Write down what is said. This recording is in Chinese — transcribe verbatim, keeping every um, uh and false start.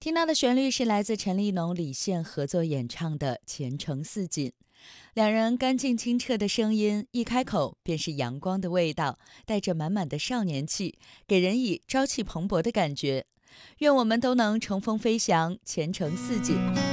听到的旋律是来自陈立农、李现合作演唱的《前程似锦》。两人干净清澈的声音，一开口便是阳光的味道，带着满满的少年气，给人以朝气蓬勃的感觉。愿我们都能乘风飞翔，前程似锦。